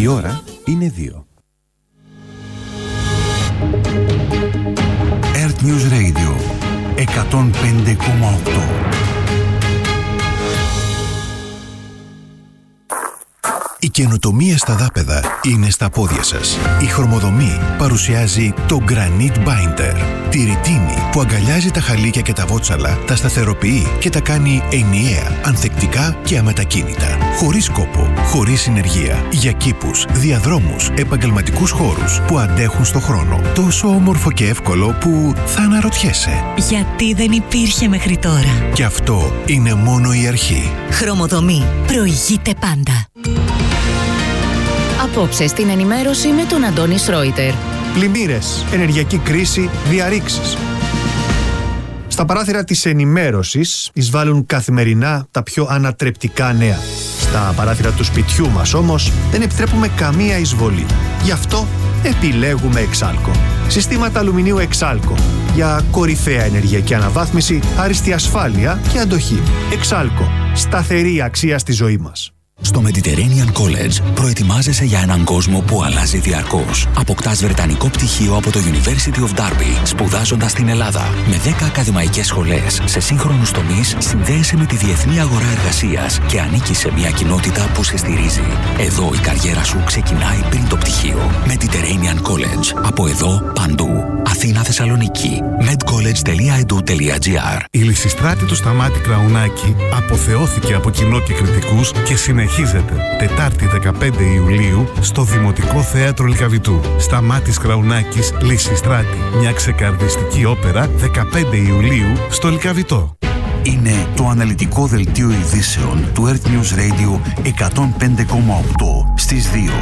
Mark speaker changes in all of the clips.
Speaker 1: Η ώρα είναι 2.
Speaker 2: Earth News Radio 105,8. Η καινοτομία στα δάπεδα είναι στα πόδια σας. Η Χρωμοδομή παρουσιάζει το Granite Binder. Τη ρητίνη που αγκαλιάζει τα χαλίκια και τα βότσαλα, τα σταθεροποιεί και τα κάνει ενιαία, ανθεκτικά και αμετακίνητα. Χωρίς κόπο, χωρίς συνεργεία. Για κήπους, διαδρόμους, επαγγελματικούς χώρους που αντέχουν στο χρόνο. Τόσο όμορφο και εύκολο που θα αναρωτιέσαι.
Speaker 3: Γιατί δεν υπήρχε μέχρι τώρα.
Speaker 2: Και αυτό είναι μόνο η αρχή.
Speaker 3: Χρωμοδομή. Προηγείται πάντα. Απόψε στην ενημέρωση με τον Αντώνη Σρόιτερ.
Speaker 4: Πλημμύρες, ενεργειακή κρίση, διαρρήξεις. Στα παράθυρα της ενημέρωσης εισβάλλουν καθημερινά τα πιο ανατρεπτικά νέα. Στα παράθυρα του σπιτιού μας όμως δεν επιτρέπουμε καμία εισβολή. Γι' αυτό επιλέγουμε Εξάλκο. Συστήματα αλουμινίου Εξάλκο. Για κορυφαία ενεργειακή αναβάθμιση, άριστη ασφάλεια και αντοχή. Εξάλκο. Σταθερή αξία στη ζωή μας.
Speaker 5: Στο Mediterranean College προετοιμάζεσαι για έναν κόσμο που αλλάζει διαρκώς. Αποκτάς βρετανικό πτυχίο από το University of Derby, σπουδάζοντας στην Ελλάδα. Με 10 ακαδημαϊκές σχολές σε σύγχρονους τομείς, συνδέεσαι με τη διεθνή αγορά εργασίας και ανήκεις σε μια κοινότητα που σε στηρίζει. Εδώ η καριέρα σου ξεκινάει πριν το πτυχίο. Mediterranean College. Από εδώ, παντού. Αθήνα, Θεσσαλονίκη. medcollege.edu.gr.
Speaker 6: Η Λυσιστράτη του Σταμάτη Κραουνάκη αποθεώθηκε από κοινό και κριτικούς και συνεχίζεται Τετάρτη 15 Ιουλίου στο Δημοτικό Θέατρο Λυκαβητού. Σταμάτης Κραουνάκης, Λυσιστράτη. Μια ξεκαρδιστική όπερα 15 Ιουλίου στο Λυκαβητό.
Speaker 2: Είναι το αναλυτικό δελτίο ειδήσεων του Earth News Radio 105,8 στις 2.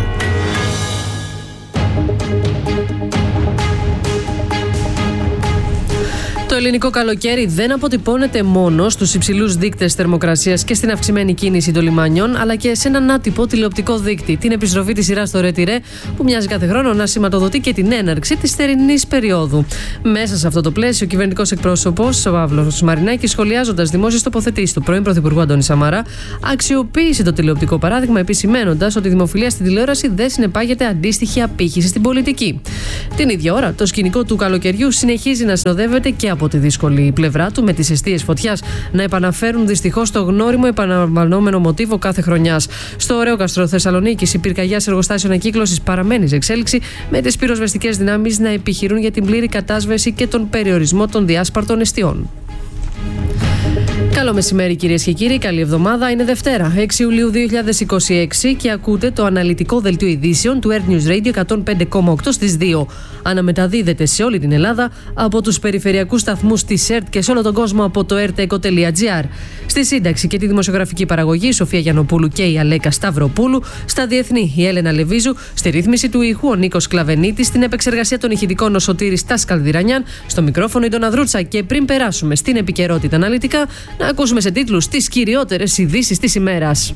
Speaker 7: Το ελληνικό καλοκαίρι δεν αποτυπώνεται μόνο στους υψηλούς δείκτες θερμοκρασίας και στην αυξημένη κίνηση των λιμανιών, αλλά και σε έναν άτυπο τηλεοπτικό δείκτη, την επιστροφή της σειράς στο Ρε, που μοιάζει κάθε χρόνο να σηματοδοτεί και την έναρξη της θερινής περίοδου. Μέσα σε αυτό το πλαίσιο, ο κυβερνητικός εκπρόσωπος, ο Παύλος Μαρινάκης, σχολιάζοντας δημόσιες τοποθετήσεις του πρώην Πρωθυπουργού Αντώνη Σαμαρά, αξιοποίησε το τηλεοπτικό παράδειγμα, επισημαίνοντας ότι η δημοφιλία στην τηλεόραση δεν συνεπάγεται αντίστοιχη απήχηση στην πολιτική. Την ίδια ώρα, το σκηνικό του καλοκαιριού συνεχίζει να συνοδεύεται και από τη δύσκολη πλευρά του, με τις εστίες φωτιάς να επαναφέρουν δυστυχώς το γνώριμο επαναλαμβανόμενο μοτίβο κάθε χρονιάς. Στο Ωρέοκαστρο Θεσσαλονίκης, η πυρκαγιά σε εργοστάσιο ανακύκλωσης παραμένει σε εξέλιξη, με τις πυροσβεστικές δυνάμεις να επιχειρούν για την πλήρη κατάσβεση και τον περιορισμό των διάσπαρτων εστιών. Καλό μεσημέρι, κυρίες και κύριοι, καλή εβδομάδα. Είναι Δευτέρα, 6 Ιουλίου 2026 και ακούτε το αναλυτικό δελτίο ειδήσεων του Earth News Radio 105,8 στις 2. Αναμεταδίδεται σε όλη την Ελλάδα από τους περιφερειακούς σταθμούς της ΕΡΤ και σε όλο τον κόσμο από το erteco.gr. Στη σύνταξη και τη δημοσιογραφική παραγωγή η Σοφία Γιαννοπούλου και η Αλέκα Σταυροπούλου. Στα διεθνή η Έλενα Λεβίζου. Στη ρύθμιση του ήχου ο Νίκος Κλαβενίτης. Στην επεξεργασία των ηχητικών ο Σωτήρης Τάσκαλδιρανιάν. Στο μικρόφωνο η Ντόνα Δρούτσα. Και πριν περάσουμε στην επικαιρότητα αναλυτικά, να ακούσουμε σε τίτλους τις κυριότερες ειδήσεις της ημέρας.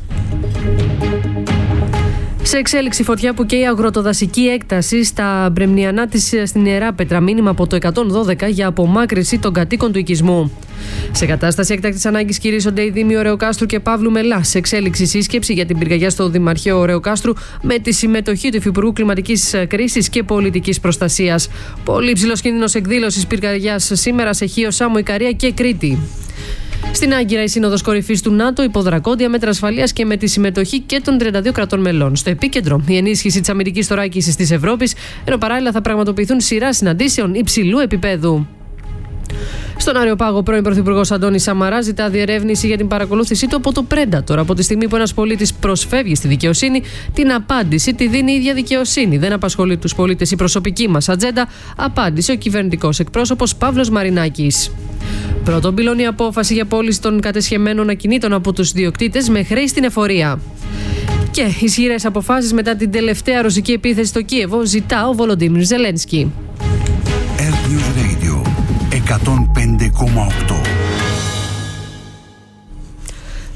Speaker 7: Σε εξέλιξη φωτιά που καίει αγροτοδασική έκταση στα Μπρεμνιανά της στην Ιεράπετρα. Μήνυμα από το 112 για απομάκρυνση των κατοίκων του οικισμού. Σε κατάσταση έκτακτης ανάγκης κηρύσσονται οι Δήμοι Ωρεοκάστρου και Παύλου Μελά. Σε εξέλιξη σύσκεψη για την πυρκαγιά στο Δημαρχείο Ωρεοκάστρου με τη συμμετοχή του Υφυπουργού Κλιματικής Κρίσης και Πολιτικής Προστασίας. Πολύ υψηλός κίνδυνος εκδήλωσης πυρκαγιάς σήμερα σε Χίο, Σάμο, Ικαρία και Κρήτη. Στην Άγκυρα η Σύνοδος Κορυφής του ΝΑΤΟ υπό δρακόντια μέτρα ασφαλείας και με τη συμμετοχή και των 32 κρατών μελών. Στο επίκεντρο η ενίσχυση της αμυντικής θωράκισης της Ευρώπης, ενώ παράλληλα θα πραγματοποιηθούν σειρά συναντήσεων υψηλού επίπεδου. Στον Αριοπάγο, πρώην Πρωθυπουργός Αντώνης Σαμαρά ζητά διερεύνηση για την παρακολούθησή του από το Predator. Από τη στιγμή που ένας πολίτης προσφεύγει στη δικαιοσύνη, την απάντηση τη δίνει η ίδια δικαιοσύνη. Δεν απασχολεί τους πολίτες η προσωπική μας ατζέντα, απάντησε ο κυβερνητικός εκπρόσωπος Παύλος Μαρινάκης. Πρώτον πυλώνει η απόφαση για πώληση των κατεσχεμένων ακινήτων από τους ιδιοκτήτες με χρέη στην εφορία. Και ισχυρές αποφάσεις μετά την τελευταία ρωσική επίθεση στο Κίεβο, ζητά ο Βολοντίμιρ Ζελένσκι.
Speaker 2: Earth News Radio 105,8.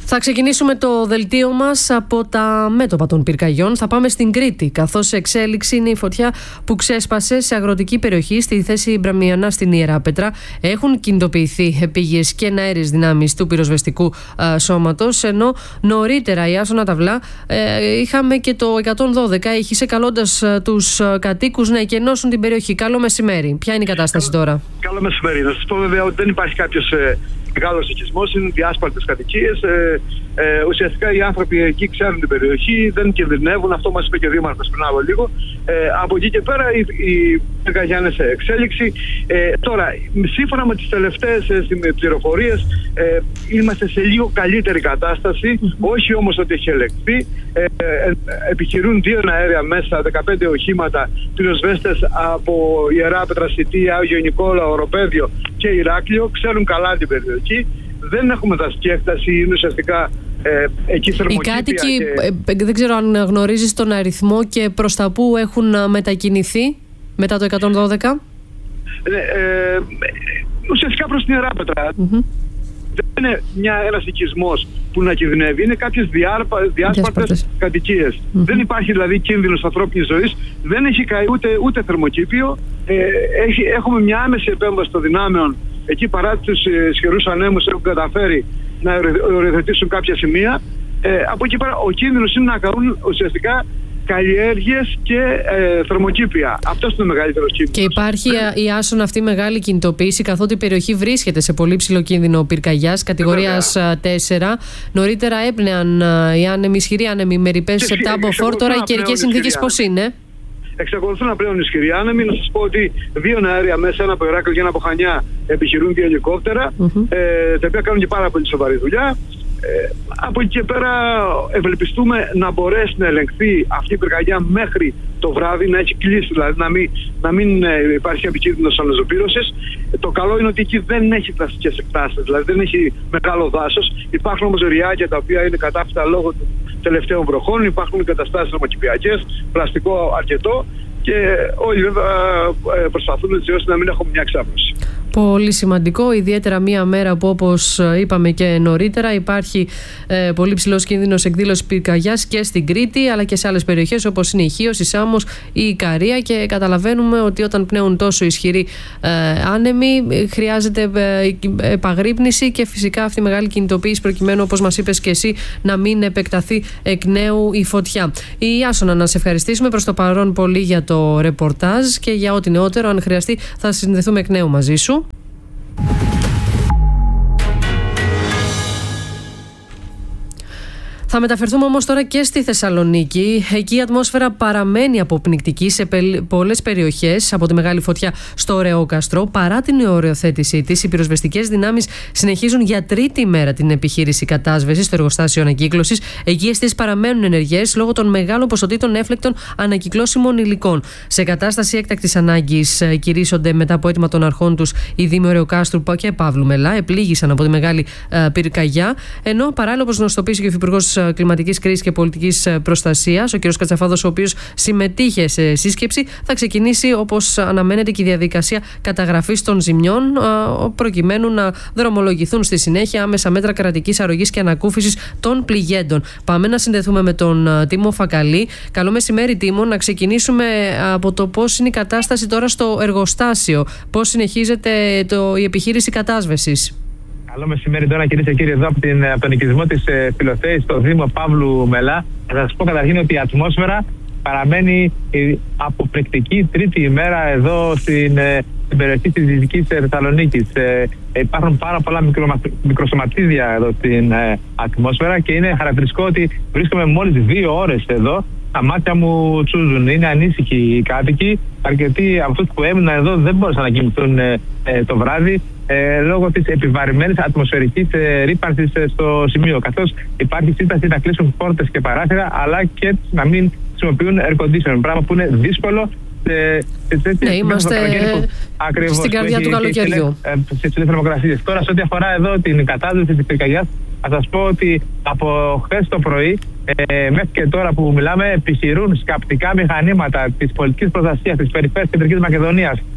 Speaker 7: Θα ξεκινήσουμε το δελτίο μας από τα μέτωπα των πυρκαγιών. Θα πάμε στην Κρήτη, καθώς σε εξέλιξη είναι η φωτιά που ξέσπασε σε αγροτική περιοχή στη θέση Μπραμιανά στην Ιεράπετρα. Έχουν κινητοποιηθεί επίγειες και εναέριες δυνάμεις του πυροσβεστικού σώματος, ενώ νωρίτερα η Άσονα Ταυλά είχαμε και το 112 ήχησε καλώντας τους κατοίκους να εκενώσουν την περιοχή. Καλό μεσημέρι. Ποια είναι η κατάσταση τώρα?
Speaker 1: Καλό μεσημέρι. Να σας πω βέβαια ότι δεν υπάρχει κάποιος μεγάλος οικισμός, είναι διάσπαρτες κατοικίες. Ουσιαστικά οι άνθρωποι εκεί ξέρουν την περιοχή, δεν κινδυνεύουν. Αυτό μας είπε και ο Δήμαρχος πριν από λίγο. Από εκεί και πέρα η πυρκαγιά είναι σε εξέλιξη. Τώρα, σύμφωνα με τις τελευταίες πληροφορίες, είμαστε σε λίγο καλύτερη κατάσταση. Όχι όμως ότι έχει ελεγχθεί. Επιχειρούν 2 αέρια μέσα, 15 οχήματα, πυροσβέστες από Ιεράπετρα, Σιτία, Άγιο Νικόλαο, Οροπέδιο και Ηράκλειο. Ξέρουν καλά την περιοχή. Δεν έχουμε δασική έκταση, είναι ουσιαστικά εκεί θερμοκήπια. Οι κάτοικοι,
Speaker 7: δεν ξέρω αν γνωρίζεις τον αριθμό και προς τα που έχουν μετακινηθεί μετά το 112.
Speaker 1: Ουσιαστικά προς την Ιεράπετρα. Δεν είναι ένας οικισμός που να κινδυνεύει, είναι κάποιες διάσπαρτες κατοικίες. Δεν υπάρχει δηλαδή κίνδυνος ανθρώπινης ζωής, δεν έχει καεί ούτε θερμοκήπιο. Έχουμε μια άμεση επέμβαση των δυνάμεων. Εκεί παρά τους ισχυρούς ανέμους έχουν καταφέρει να οριοθετήσουν κάποια σημεία. Από εκεί πέρα ο κίνδυνος είναι να καούν ουσιαστικά καλλιέργειες και θερμοκήπια. Αυτός είναι ο μεγαλύτερος κίνδυνος. Και
Speaker 7: υπάρχει η Άσονα αυτή μεγάλη κινητοποίηση, καθότι η περιοχή βρίσκεται σε πολύ ψηλό κίνδυνο πυρκαγιάς κατηγορίας 4. Νωρίτερα έπνεαν οι ισχυροί άνεμοι με ρηπές 7 από φόρ. Τώρα οι καιρικές συνθήκες πώς είναι?
Speaker 1: Εξακολουθούν να πλέον ισχυροί άνεμοι. Να σας πω ότι 2 αέρια μέσα, ένα από Ηράκλειο και ένα από Χανιά, επιχειρούν 2 ελικόπτερα, τα οποία κάνουν και πάρα πολύ σοβαρή δουλειά. Από εκεί και πέρα ευελπιστούμε να μπορέσει να ελεγχθεί αυτή η πυρκαγιά μέχρι το βράδυ, να έχει κλείσει, δηλαδή να μην υπάρχει επικίνδυνος αναζωπήρωσης. Το καλό είναι ότι εκεί δεν έχει δασικές εκτάσεις, δηλαδή δεν έχει μεγάλο δάσος. Υπάρχουν όμως ριάκια τα οποία είναι κατάφυτα λόγω των τελευταίων βροχών, υπάρχουν εγκαταστάσεις νομοκηπιακές, πλαστικό αρκετό και όλοι βέβαια προσπαθούν έτσι ώστε να μην έχουμε μια εξάπλωση.
Speaker 7: Πολύ σημαντικό, ιδιαίτερα μία μέρα που, όπως είπαμε και νωρίτερα, υπάρχει πολύ ψηλός κίνδυνος εκδήλωσης πυρκαγιάς και στην Κρήτη αλλά και σε άλλες περιοχές όπως είναι η Χίος, η Σάμος ή η Ικαρία, και καταλαβαίνουμε ότι όταν πνέουν τόσο ισχυροί άνεμοι χρειάζεται επαγρύπνηση και φυσικά αυτή η μεγάλη κινητοποίηση προκειμένου, όπως μας είπες και εσύ, να μην επεκταθεί εκ νέου η φωτιά. Η Άσονα, να σε ευχαριστήσουμε προς το παρόν πολύ για το ρεπορτάζ και για ό,τι νεότερο. Αν χρειαστεί θα συνδεθούμε εκ νέου μαζί σου. Θα μεταφερθούμε όμως τώρα και στη Θεσσαλονίκη. Εκεί η ατμόσφαιρα παραμένει αποπνικτική σε πολλές περιοχές από τη μεγάλη φωτιά στο Ρεόκαστρο. Παρά την οριοθέτησή της, οι πυροσβεστικές δυνάμεις συνεχίζουν για 3η μέρα την επιχείρηση κατάσβεσης στο εργοστάσιο ανακύκλωσης. Εκεί οι αιστείες παραμένουν ενεργές λόγω των μεγάλων ποσοτήτων έφλεκτων ανακυκλώσιμων υλικών. Σε κατάσταση έκτακτης ανάγκης κηρύσσονται μετά από αίτημα των αρχών τους οι Δήμοι Ρεοκάστρου και Παύλου Μελά. Επλήγησαν από τη μεγάλη πυρκαγιά. Ενώ παράλληλα, όπως γνωστοποίησε και ο Υφυπουργός Κλιματικής Κρίσης και Πολιτικής Προστασίας, ο κ. Κατσαφάδος, ο οποίος συμμετείχε σε σύσκεψη, θα ξεκινήσει όπως αναμένεται και η διαδικασία καταγραφής των ζημιών, προκειμένου να δρομολογηθούν στη συνέχεια άμεσα μέτρα κρατικής αρρωγής και ανακούφισης των πληγέντων. Πάμε να συνδεθούμε με τον Τίμο Φακαλή. Καλό μεσημέρι, Τίμο. Να ξεκινήσουμε από το πώς είναι η κατάσταση τώρα στο εργοστάσιο. Πώς συνεχίζεται η επιχείρηση κατάσβεσης?
Speaker 8: Καλό μεσημέρι τώρα, κυρίες και κύριοι, εδώ από τον οικισμό της Φιλοθέης στο Δήμο Παύλου Μελά. Θα σας πω καταρχήν ότι η ατμόσφαιρα παραμένει αποπνικτική 3η ημέρα εδώ στην περιοχή της Δυτικής Θεσσαλονίκης. Υπάρχουν πάρα πολλά μικροσωματίδια εδώ στην ατμόσφαιρα και είναι χαρακτηριστικό ότι βρίσκομαι μόλις 2 ώρες εδώ. Τα μάτια μου τσούζουν, είναι ανήσυχοι οι κάτοικοι. Αρκετοί από αυτούς που έμειναν εδώ δεν μπόρεσαν να κοιμηθούν το βράδυ λόγω της επιβαρημένης ατμοσφαιρικής ρύπανσης στο σημείο. Καθώς υπάρχει σύσταση να κλείσουν πόρτες και παράθυρα, αλλά και να μην χρησιμοποιούν air conditioning. Πράγμα που είναι δύσκολο.
Speaker 7: Ναι, είμαστε στην καρδιά του καλοκαιριού.
Speaker 8: Στις θερμοκρασίες. Τώρα, σε ό,τι αφορά εδώ την κατάσταση της πυρκαγιάς, θα σας πω ότι από χθες το πρωί μέχρι και τώρα που μιλάμε επιχειρούν σκαπτικά μηχανήματα της πολιτικής προστασίας της περιφέρειας Κεντρικής Μακεδονίας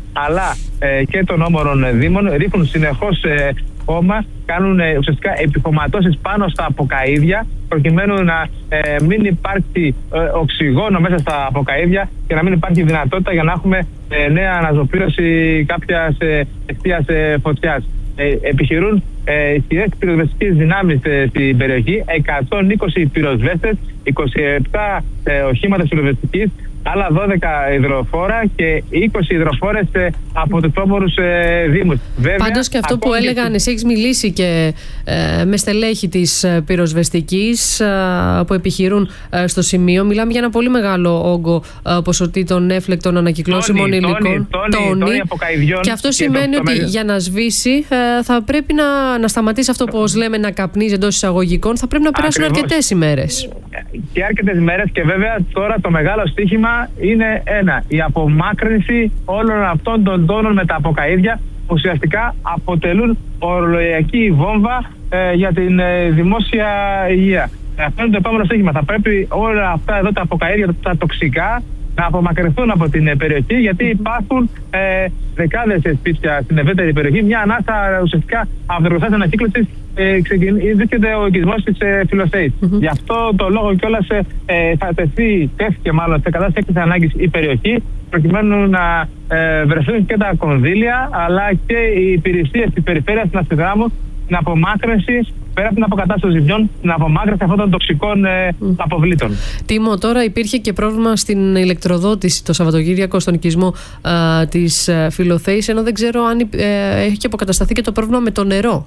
Speaker 8: αλλά και των όμορων δήμων ρίχνουν συνεχώς χώμα, κάνουν ουσιαστικά επιχωματώσεις πάνω στα αποκαΐδια, προκειμένου να μην υπάρξει οξυγόνο μέσα στα αποκαΐδια και να μην υπάρχει δυνατότητα για να έχουμε νέα αναζωπήρωση κάποιας αιστείας φωτιάς. Επιχειρούν ισχυρές πυροσβεστικές δυνάμεις στην περιοχή, 120 πυροσβέστες, 27 οχήματα πυροσβεστικής, άλλα 12 υδροφόρα και 20 υδροφόρες από τους όμορους δήμους.
Speaker 7: Πάντως και αυτό που έλεγαν, εσύ έχεις μιλήσει και με στελέχη της πυροσβεστικής που επιχειρούν στο σημείο. Μιλάμε για ένα πολύ μεγάλο όγκο ποσοτήτων έφλεκτων ανακυκλώσιμων υλικών.
Speaker 8: Τόνοι αποκαηδιών.
Speaker 7: Και αυτό σημαίνει ότι για να σβήσει θα πρέπει να σταματήσει αυτό που λέμε να καπνίζει εντός εισαγωγικών. Θα πρέπει να περάσουν αρκετές ημέρες.
Speaker 8: Και αρκετές ημέρες, και βέβαια τώρα το μεγάλο στοίχημα είναι η απομάκρυνση όλων αυτών των τόνων με τα αποκαΐδια, που ουσιαστικά αποτελούν ορολογιακή βόμβα για την δημόσια υγεία. Αυτό είναι το επόμενο στοίχημα. Θα πρέπει όλα αυτά εδώ τα αποκαΐδια, τα τοξικά, να απομακρυνθούν από την περιοχή, γιατί υπάρχουν δεκάδες σπίτια στην ευρύτερη περιοχή. Μια ανάσα ουσιαστικά από το εργοστάσιο ανακύκλωσης βρίσκεται ο οικισμός της Φιλοθέης. Γι' αυτό το λόγο κιόλας θα τέθηκε μάλλον σε κατάσταση έκτακτης ανάγκης η περιοχή, προκειμένου να βρεθούν και τα κονδύλια αλλά και οι υπηρεσίες της περιφέρειας να συνδράμουν την απομάκρυνση, πέρα από την αποκατάσταση των ζημιών, την απομάκρυνση αυτών των τοξικών αποβλήτων.
Speaker 7: Τίμω, τώρα υπήρχε και πρόβλημα στην ηλεκτροδότηση το Σαββατοκύριακο στον οικισμό της Φιλοθέης, ενώ δεν ξέρω αν έχει αποκατασταθεί και το πρόβλημα με το νερό.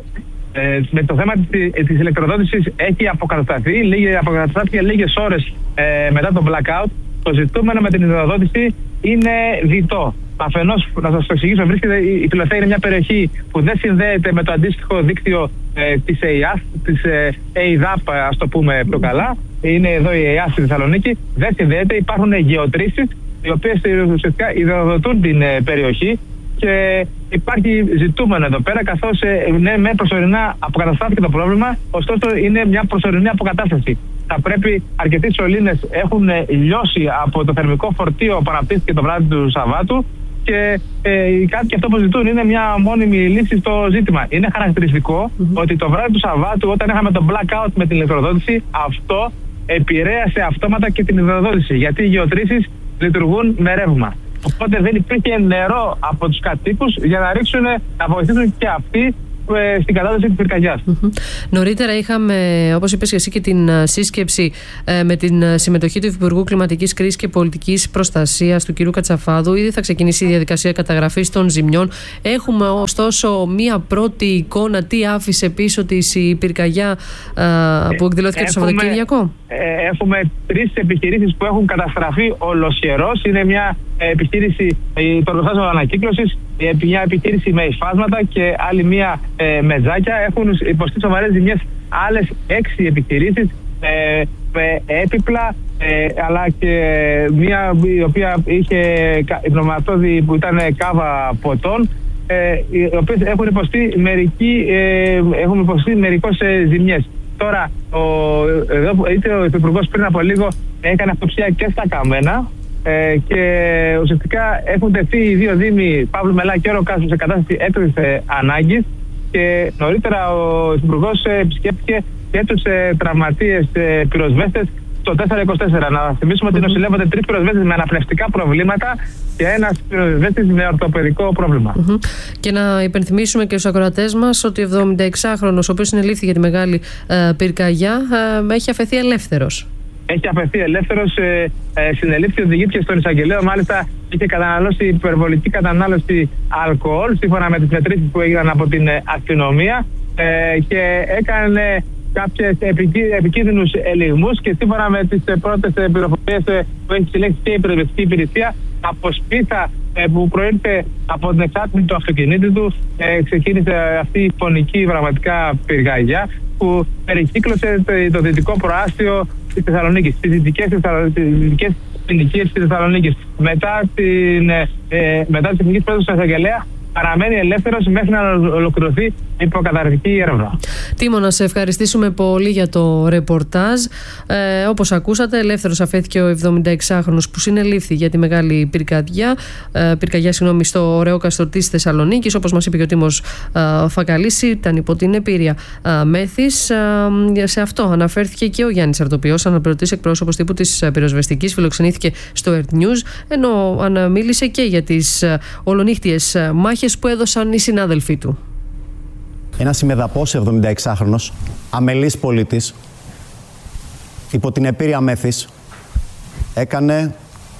Speaker 8: Με το θέμα της ηλεκτροδότησης έχει αποκαταστάθηκε λίγες ώρες μετά το blackout. Το ζητούμενο με την ηλεκτροδότηση είναι διτό. Αφενός, να σας το εξηγήσω, η Φιλοθέη είναι μια περιοχή που δεν συνδέεται με το αντίστοιχο δίκτυο της ΕΙΑΣ, της ΕΙΔΑΠ, ας το πούμε πιο καλά. Είναι εδώ η ΕΙΑΣ στη Θεσσαλονίκη. Δεν συνδέεται, υπάρχουν γεωτρήσεις οι οποίες ουσιαστικά υδροδοτούν την περιοχή. Και υπάρχει ζητούμενο εδώ πέρα, καθώς με προσωρινά αποκαταστάθηκε το πρόβλημα, ωστόσο είναι μια προσωρινή αποκατάσταση. Θα πρέπει, αρκετοί σωλήνες έχουν λιώσει από το θερμικό φορτίο που αναπτύχθηκε το βράδυ του Σαββάτου, και κάτι και αυτό που ζητούν είναι μια μόνιμη λύση στο ζήτημα. Είναι χαρακτηριστικό ότι το βράδυ του Σαββάτου, όταν είχαμε το blackout με την ηλεκτροδότηση, αυτό επηρέασε αυτόματα και την ηλεκτροδότηση, γιατί οι γεωτρήσεις λειτουργούν με ρεύμα. Οπότε δεν υπήρχε νερό από τους κατοίκους για να βοηθήσουν και αυτοί στην κατάσταση της πυρκαγιάς.
Speaker 7: Νωρίτερα είχαμε, όπως είπες και εσύ, και την σύσκεψη με την συμμετοχή του Υπουργού Κλιματικής Κρίσης και Πολιτικής Προστασίας του κ. Κατσαφάδου. Ήδη θα ξεκινήσει η διαδικασία καταγραφής των ζημιών. Έχουμε ωστόσο μία πρώτη εικόνα τι άφησε πίσω της η πυρκαγιά που εκδηλώθηκε το Σαββατοκύριακο.
Speaker 8: Έχουμε 3 επιχειρήσεις που έχουν καταστραφεί ολοσχερός. Είναι μια επιχείρηση, το εργοστάσιο ανακύκλωσης, μια επιχείρηση με υφάσματα και άλλη μια με τζάκια. Έχουν υποστεί σοβαρές ζημιές άλλες 6 επιχειρήσεις με έπιπλα, αλλά και μια η οποία είχε πνευματόδη που ήταν κάβα ποτών, οι οποίες έχουν υποστεί μερικώς ζημιές. Τώρα, ο Υπουργός πριν από λίγο έκανε αυτοψία και στα καμένα, και ουσιαστικά έχουν τεθεί οι 2 δήμοι, Παύλου Μελά και Ροκάσου, σε κατάσταση έκτακτης ανάγκης, και νωρίτερα ο Υπουργός επισκέπτηκε και τους τραυματίες πυροσβέστες στο 424. Να θυμίσουμε ότι νοσηλεύονται 3 πυροσβέστες με αναπνευστικά προβλήματα και ένας πυροσβέστης με ορθοπαιδικό πρόβλημα.
Speaker 7: Και να υπενθυμίσουμε και στους ακροατές μας ότι ο 76χρονος, ο οποίος συνελήφθη για τη μεγάλη πυρκαγιά, έχει αφαιθεί ελεύθερος.
Speaker 8: Έχει αφαιθεί ελεύθερος, συνελήφθη, οδηγήθηκε στον εισαγγελέο. Μάλιστα είχε καταναλώσει υπερβολική κατανάλωση αλκοόλ, σύμφωνα με τις μετρήσεις που έγιναν από την αστυνομία, και έκανε κάποιες επικίνδυνους ελιγμούς, και σύμφωνα με τις πρώτες πληροφορίες που έχει συλλέξει και η πυροσβεστική υπηρεσία, από σπίθα που προήλθε από την εξάτμιση του αυτοκινήτου του, ξεκίνησε αυτή η φωνική πραγματικά πυρκαγιά που περικύκλωσε το δυτικό προάστιο της Θεσσαλονίκης, τις δυτικές συνοικίες της Θεσσαλονίκης. Μετά τις εθνικές πρότασης του εισαγγελέα, παραμένει ελεύθερος μέχρι να ολοκληρωθεί υποκαταρκτική έρευνα.
Speaker 7: Τίμο, να σε ευχαριστήσουμε πολύ για το ρεπορτάζ. Όπως ακούσατε, ελεύθερος αφέθηκε ο 76χρονος που συνελήφθη για τη μεγάλη πυρκαγιά στο ωραίο Κάστρο της Θεσσαλονίκης. Όπως μας είπε και ο Τίμος Φακαλής, ήταν υπό την επίρρεια μέθης. Σε αυτό αναφέρθηκε και ο Γιάννης Αρτοπιός, αναπληρωτής εκπρόσωπος τύπου της πυροσβεστικής, φιλοξενήθηκε στο Earth News, ενώ μίλησε και για τις ολονύχτιες μάχες που έδωσαν οι συνάδελφοί του.
Speaker 9: Ένας ημεδαπός 76χρονος, αμελής πολίτης, υπό την επίρρεια μέθης, έκανε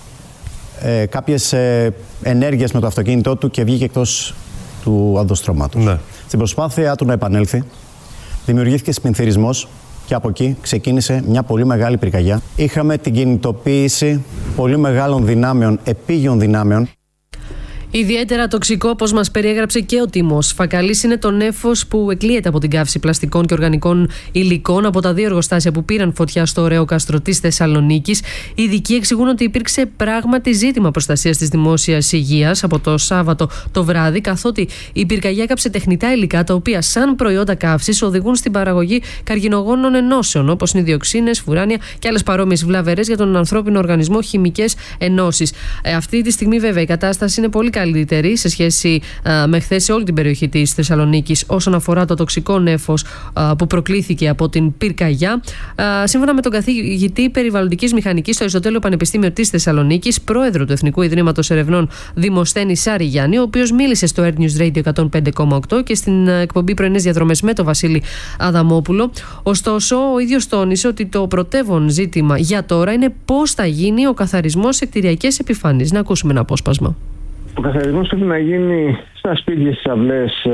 Speaker 9: κάποιες ενέργειες με το αυτοκίνητό του και βγήκε εκτός του οδοστρώματος. Ναι. Στην προσπάθεια του να επανέλθει, δημιουργήθηκε σπινθυρισμός και από εκεί ξεκίνησε μια πολύ μεγάλη πυρκαγιά. Είχαμε την κινητοποίηση πολύ μεγάλων δυνάμεων, επίγειων δυνάμεων.
Speaker 7: Ιδιαίτερα τοξικό, όπως μας περιέγραψε και ο Τίμος Φακαλής, είναι το νέφος που εκλείεται από την καύση πλαστικών και οργανικών υλικών από τα δύο εργοστάσια που πήραν φωτιά στο ωραίο Κάστρο της Θεσσαλονίκης. Οι ειδικοί εξηγούν ότι υπήρξε πράγματι ζήτημα προστασίας της δημόσιας υγείας από το Σάββατο το βράδυ, καθότι η πυρκαγιά έκαψε τεχνητά υλικά τα οποία, σαν προϊόντα καύσης, οδηγούν στην παραγωγή καρκινογόνων ενώσεων, όπως είναι διοξίνες, φουράνια και άλλες παρόμοιες βλαβερές για τον ανθρώπινο οργανισμό χημικές ενώσεις. Αυτή τη στιγμή, βέβαια, η κατάσταση είναι πολύ καλύτερη σε σχέση με χθες σε όλη την περιοχή της Θεσσαλονίκης όσον αφορά το τοξικό νέφος που προκλήθηκε από την πυρκαγιά. Σύμφωνα με τον καθηγητή περιβαλλοντικής μηχανικής στο Αριστοτέλειο Πανεπιστήμιο της Θεσσαλονίκης, πρόεδρο του Εθνικού Ιδρύματος Ερευνών Δημοσθένη Σάρη Γιάννη, ο οποίος μίλησε στο Earth News Radio 105,8 και στην εκπομπή Πρωινές Διαδρομές με τον Βασίλη Αδαμόπουλο. Ωστόσο, ο ίδιος τόνισε ότι το πρωτεύον ζήτημα για τώρα είναι πώς θα γίνει ο καθαρισμός σε κτηριακές επιφάνειες. Να ακούσουμε ένα απόσπασμα.
Speaker 10: Ο καθαρισμός πρέπει να γίνει στα σπίτια, στις αυλές,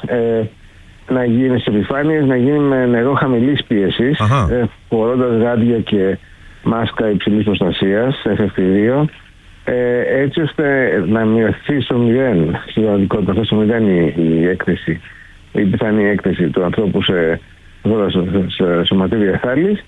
Speaker 10: να γίνει σε επιφάνειες, να γίνει με νερό χαμηλής πίεσης, φορώντας γάντια και μάσκα υψηλής προστασίας, FFP2, έτσι ώστε να μειωθεί στο 0, στην πραγματικότητα στο 0 η έκθεση, η πιθανή έκθεση του ανθρώπου σε σωματίδια θάλης.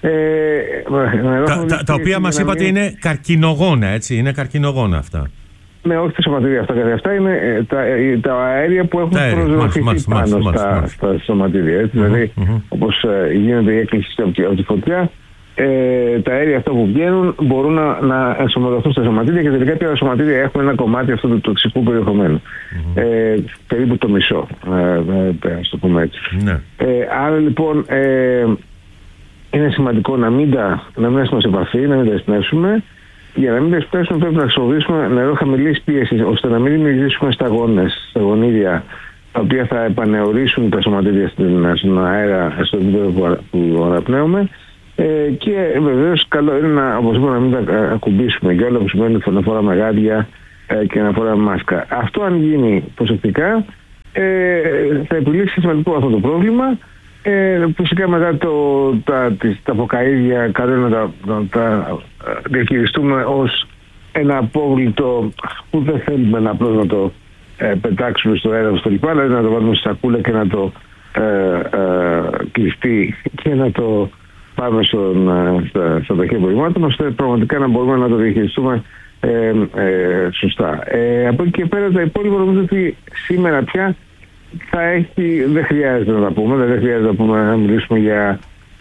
Speaker 11: Τα οποία μας είπατε είναι καρκινογόνα, έτσι, είναι καρκινογόνα αυτά.
Speaker 10: Ναι, όχι τα σωματίδια αυτά καθ' αυτά, είναι τα αέρια που έχουν προσδοθηθεί πάνω στα σωματίδια. Δηλαδή, όπως γίνεται η έκκληση από τη φωτιά, τα αέρια αυτά που βγαίνουν μπορούν να ενσωματωθούν στα σωματίδια και τελικά τα σωματίδια έχουν ένα κομμάτι αυτού του τοξικού περιεχομένου. Περίπου το μισό, ας το πούμε έτσι. Άρα λοιπόν είναι σημαντικό να μην έχουμε σε επαφή, να μην τα εισπνεύσουμε. Για να μην τα εισπνεύσουμε πρέπει να χρησιμοποιήσουμε νερό χαμηλής πίεσης, ώστε να μην δημιουργήσουμε σταγόνια, τα οποία θα επανεωρήσουν τα σωματίδια στον αέρα, στο επίπεδο που αναπνέουμε. Και βεβαίως καλό είναι να μην τα ακουμπήσουμε και όλα που σημαίνει να φοράμε γάντια και να φοράμε μάσκα. Αυτό αν γίνει προσεκτικά θα επιλύσει σημαντικό αυτό το πρόβλημα. Φυσικά μετά τα αποκαΐδια καλό είναι να τα διαχειριστούμε ως ένα απόβλητο που δεν θέλουμε απλώς να το πετάξουμε στο έδαφος κλπ. Δηλαδή να το βάλουμε στη σακούλα και να το κλειστεί και να το πάμε στα ταχεία απορριμμάτων, ώστε πραγματικά να μπορούμε να το διαχειριστούμε σωστά. Από εκεί και πέρα τα υπόλοιπα νομίζω ότι σήμερα πια δεν χρειάζεται να τα πούμε, δεν χρειάζεται να μιλήσουμε για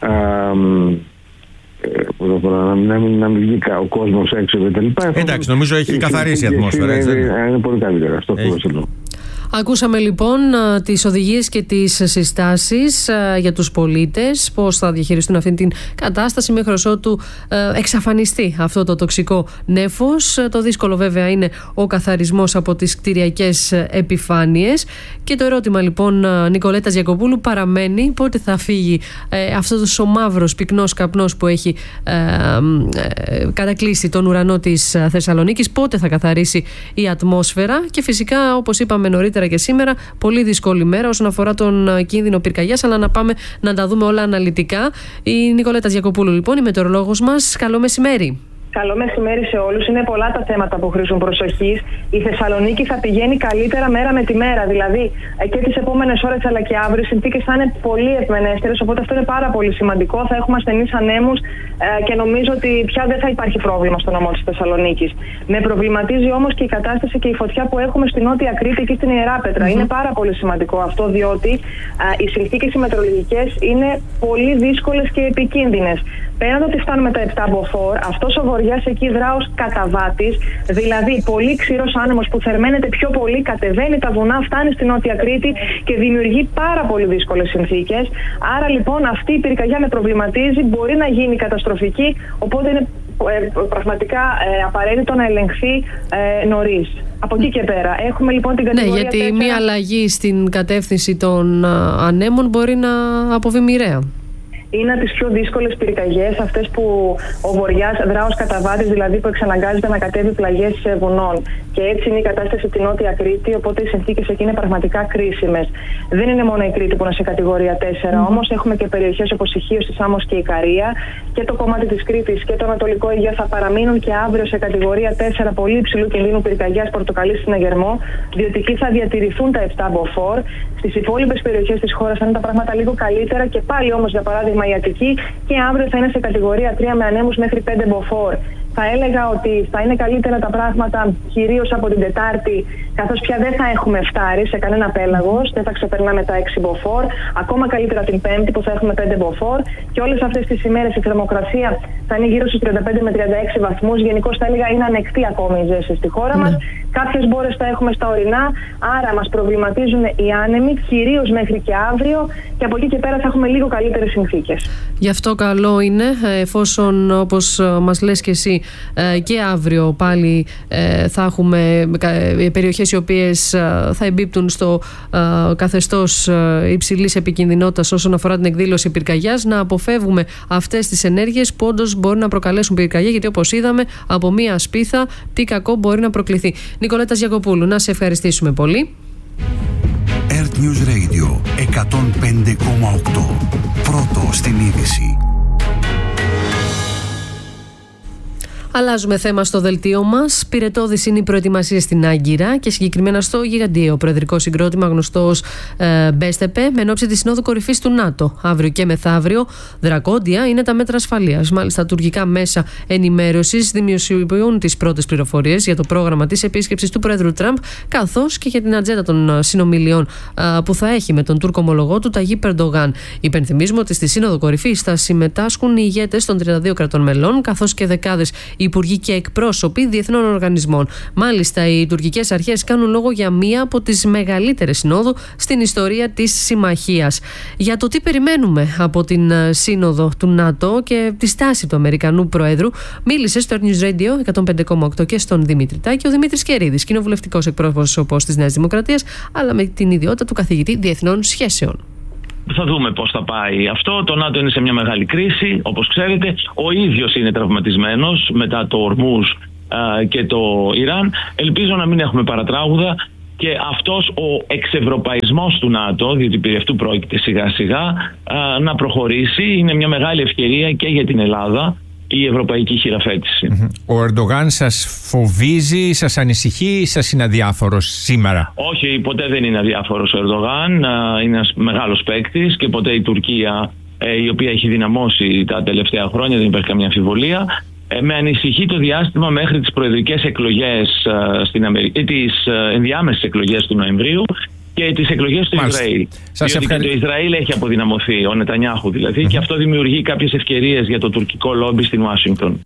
Speaker 10: να μην βγει ο κόσμος έξω κτλ.
Speaker 11: Εντάξει, νομίζω έχει καθαρίσει η ατμόσφαιρα.
Speaker 10: Είναι πολύ καλύτερα αυτό που θέλω.
Speaker 7: Ακούσαμε λοιπόν τις οδηγίες και τις συστάσεις για τους πολίτες, πώς θα διαχειριστούν αυτή την κατάσταση μέχρι ότου εξαφανιστεί αυτό το τοξικό νέφος. Το δύσκολο βέβαια είναι ο καθαρισμός από τις κτηριακές επιφάνειες. Και το ερώτημα λοιπόν Νικολέτας Γιακοπούλου παραμένει πότε θα φύγει αυτός ο μαύρος πυκνός καπνός που έχει κατακλείσει τον ουρανό της Θεσσαλονίκης, πότε θα καθαρίσει η ατμόσφαιρα. Και φυσικά, όπως είπαμε νωρίτερα και σήμερα, πολύ δύσκολη μέρα όσον αφορά τον κίνδυνο πυρκαγιάς, αλλά να πάμε να τα δούμε όλα αναλυτικά. Η Νικολέτα Γιακοπούλου λοιπόν, η μετεωρολόγος μας. Καλό μεσημέρι.
Speaker 12: Καλό μεσημέρι σε όλους. Είναι πολλά τα θέματα που χρήζουν προσοχής. Η Θεσσαλονίκη θα πηγαίνει καλύτερα μέρα με τη μέρα. Δηλαδή και τις επόμενες ώρες αλλά και αύριο οι συνθήκες θα είναι πολύ ευμενέστερες. Οπότε αυτό είναι πάρα πολύ σημαντικό. Θα έχουμε ασθενείς ανέμους και νομίζω ότι πια δεν θα υπάρχει πρόβλημα στο νομό της Θεσσαλονίκης. Με προβληματίζει όμως και η κατάσταση και η φωτιά που έχουμε στην Νότια Κρήτη και στην Ιεράπετρα. Είναι πάρα πολύ σημαντικό αυτό, διότι οι συνθήκες οι μετεωρολογικές είναι πολύ δύσκολες και επικίνδυνες. Πέραν ότι φτάνουμε τα 7 μποφόρ, αυτός ο βοριάς εκεί δρά ως καταβάτης, δηλαδή πολύ ξηρός άνεμος που θερμαίνεται πιο πολύ, κατεβαίνει τα βουνά, φτάνει στην Νότια Κρήτη και δημιουργεί πάρα πολύ δύσκολες συνθήκες. Άρα λοιπόν αυτή η πυρκαγιά με προβληματίζει, μπορεί να γίνει καταστροφική, οπότε είναι πραγματικά απαραίτητο να ελεγχθεί νωρίς. Από εκεί και πέρα. Έχουμε λοιπόν την κατηγορία.
Speaker 7: Ναι, γιατί μία αλλαγή στην κατεύθυνση των ανέμων μπορεί να αποβεί μοιραία.
Speaker 12: Είναι από τις πιο δύσκολες πυρκαγιές, αυτές που ο βοριάς δρά ως καταβάτης, δηλαδή που εξαναγκάζεται να κατέβει πλαγιές βουνών. Και έτσι είναι η κατάσταση στην Νότια Κρήτη, οπότε οι συνθήκες εκεί είναι πραγματικά κρίσιμες. Δεν είναι μόνο η Κρήτη που είναι σε κατηγορία 4, όμως έχουμε και περιοχές όπως η Χίος, η Σάμος και η Ικαρία. Και το κομμάτι της Κρήτης και το Ανατολικό Αιγαίο θα παραμείνουν και αύριο σε κατηγορία 4 πολύ υψηλού κινδύνου πυρκαγιάς πορτοκαλί στην Αγερμό, διότι εκεί θα διατηρηθούν τα 7 μποφόρ. Στις υπόλοιπες περιοχές της χώρας θα είναι τα πράγματα λίγο καλύτερα και πάλι όμως, για παράδειγμα, η Αττική και αύριο θα είναι σε κατηγορία 3 με ανέμους μέχρι 5 μποφόρ. Θα έλεγα ότι θα είναι καλύτερα τα πράγματα κυρίως από την Τετάρτη, καθώς πια δεν θα έχουμε φτάρει σε κανένα πέλαγος, δεν θα ξεπερνάμε τα 6 μποφόρ, ακόμα καλύτερα την Πέμπτη που θα έχουμε 5 μποφόρ και όλες αυτές τις ημέρες η θερμοκρασία θα είναι γύρω στους 35 με 36 βαθμούς. Γενικώς θα έλεγα είναι ανεκτή ακόμη η ζέστη στη χώρα μας. Κάποιες μπόρες θα έχουμε στα ορεινά, άρα μας προβληματίζουν οι άνεμοι, κυρίως μέχρι και αύριο, και από εκεί και πέρα θα έχουμε λίγο καλύτερες συνθήκες.
Speaker 7: Γι' αυτό καλό είναι, εφόσον όπως μας λες και εσύ, και αύριο πάλι θα έχουμε περιοχές οι οποίες θα εμπίπτουν στο καθεστώς υψηλής επικινδυνότητας όσον αφορά την εκδήλωση πυρκαγιάς, να αποφεύγουμε αυτές τις ενέργειες που όντως μπορεί να προκαλέσουν πυρκαγιά, γιατί όπως είδαμε από μία σπίθα τι κακό μπορεί να προκληθεί. Νικολέτα Γιακοπούλου, να σε ευχαριστήσουμε πολύ.
Speaker 13: Earth News Radio 105,8. Πρώτο στην είδηση.
Speaker 7: Αλλάζουμε θέμα στο δελτίο μας. Πυρετώδης είναι η προετοιμασία στην Άγκυρα και συγκεκριμένα στο γιγαντιαίο προεδρικό συγκρότημα γνωστό ως Μπέστεπε, με ενόψει τη Συνόδου Κορυφής του ΝΑΤΟ. Αύριο και μεθαύριο δρακόντια είναι τα μέτρα ασφαλείας. Μάλιστα, τουρκικά μέσα ενημέρωσης δημοσιοποιούν τις πρώτες πληροφορίες για το πρόγραμμα της επίσκεψης του Πρόεδρου Τραμπ, καθώς και για την ατζέντα των συνομιλιών που θα έχει με τον Τούρκο ομολογό του Ταγίπ Ερντογάν. Υπενθυμίζουμε ότι στη Σύνοδο Κορυφής θα συμμετάσχουν οι ηγέτες των 32 κρατών μελών, καθώς και δεκάδες υπουργοί και εκπρόσωποι διεθνών οργανισμών. Μάλιστα, οι τουρκικές αρχές κάνουν λόγο για μία από τις μεγαλύτερες συνόδου στην ιστορία της συμμαχίας. Για το τι περιμένουμε από την σύνοδο του ΝΑΤΟ και τη στάση του Αμερικανού Προέδρου, μίλησε στο News Radio 105,8 και στον Δημήτρη Τάκη ο Δημήτρης Κερίδης, κοινοβουλευτικός εκπρόσωπος της Νέας Δημοκρατίας, αλλά με την ιδιότητα του καθηγητή διεθνών σχέσεων.
Speaker 14: Θα δούμε πώς θα πάει αυτό. Το ΝΑΤΟ είναι σε μια μεγάλη κρίση, όπως ξέρετε. Ο ίδιος είναι τραυματισμένος μετά το Ορμούζ και το Ιράν. Ελπίζω να μην έχουμε παρατράγουδα και αυτός ο εξευρωπαϊσμός του ΝΑΤΟ, διότι περί αυτού πρόκειται σιγά σιγά, να προχωρήσει. Είναι μια μεγάλη ευκαιρία και για την Ελλάδα η ευρωπαϊκή χειραφέτηση.
Speaker 15: Ο Ερντογάν σας φοβίζει, σας ανησυχεί ή σας είναι αδιάφορος σήμερα?
Speaker 14: Όχι, ποτέ δεν είναι αδιάφορος ο Ερντογάν. Είναι ένας μεγάλος παίκτης και ποτέ η Τουρκία, η οποία έχει δυναμώσει τα τελευταία χρόνια, δεν υπάρχει καμία αμφιβολία. Με ανησυχεί το διάστημα μέχρι τις προεδρικές εκλογές στην Αμερική, τις ενδιάμεσες εκλογές του Νοεμβρίου και τις εκλογές του Ισραήλ. Διότι και το Ισραήλ έχει αποδυναμωθεί, ο Νετανιάχου δηλαδή, και αυτό δημιουργεί κάποιες ευκαιρίες για το τουρκικό λόμπι στην Ουάσιγκτον.